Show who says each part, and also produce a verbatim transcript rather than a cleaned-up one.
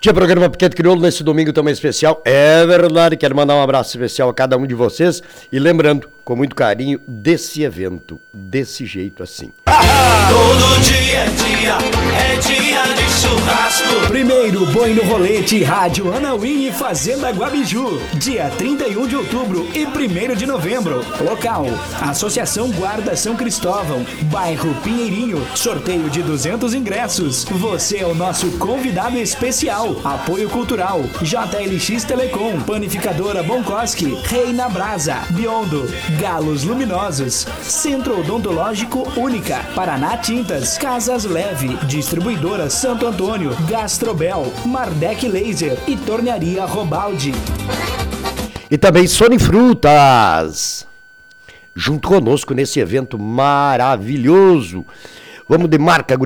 Speaker 1: Tinha programa Pequeno Crioulo nesse domingo também especial. É verdade, quero mandar um abraço especial a cada um de vocês. E lembrando, com muito carinho, desse evento, desse jeito assim.
Speaker 2: Todo dia é dia, é dia de churrasco.
Speaker 3: Primeiro Boi no Rolete, Rádio Anauim e Fazenda Guabiju. Dia trinta e um de outubro e primeiro de novembro. Local: Associação Guarda São Cristóvão, bairro Pinheirinho. Sorteio de duzentos ingressos. Você é o nosso convidado especial. Apoio Cultural, J L X Telecom, Panificadora Bonkoski, Reina Brasa, Biondo, Galos Luminosos, Centro Odontológico Única, Paraná Tintas, Casas Leve, Distribuidora Santo Antônio, Gastrobel, Mardec Laser e Tornearia Robaldi.
Speaker 1: E também Sony Frutas, junto conosco nesse evento maravilhoso. Vamos de marca,